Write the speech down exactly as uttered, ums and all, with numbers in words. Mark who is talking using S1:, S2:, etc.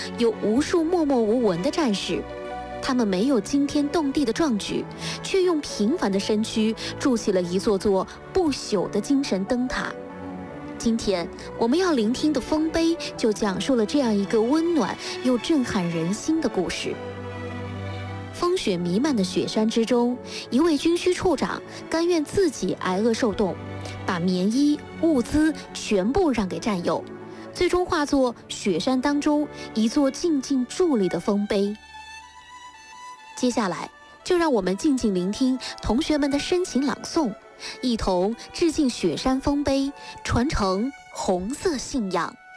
S1: 有无数默默无闻的战士，他们没有惊天动地的壮举，却用平凡的身躯筑起了一座座不朽的精神灯塔。今天我们要聆听的《丰碑》就讲述了这样一个温暖又震撼人心的故事。风雪弥漫的雪山之中，一位军需处长甘愿自己挨饿受冻，把棉衣物资全部让给战友，最终化作雪山当中一座静静伫立的丰碑。接下来就让我们静静聆听同学们的深情朗诵，一同致敬雪山丰碑，传承红色信仰。